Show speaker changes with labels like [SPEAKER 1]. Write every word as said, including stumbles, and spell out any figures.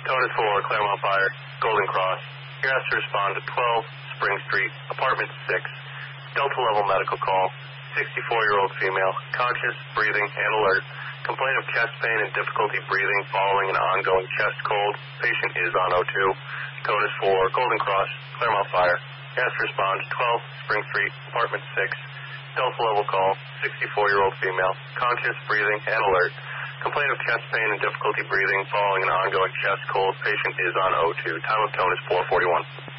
[SPEAKER 1] Code is for Claremont Fire, Golden Cross. You're asked to respond to twelve Spring Street, Apartment six. Delta level medical call. sixty-four-year-old female, conscious, breathing, and alert. Complaint of chest pain and difficulty breathing following an ongoing chest cold. Patient is on O two. Code is for Golden Cross, Claremont Fire. You're asked to respond to twelve Spring Street, Apartment six. Delta level call. sixty-four-year-old female, conscious, breathing, and alert. Complaint of chest pain and difficulty breathing following an ongoing chest cold. Patient is on O two. Time of tone is four forty-one.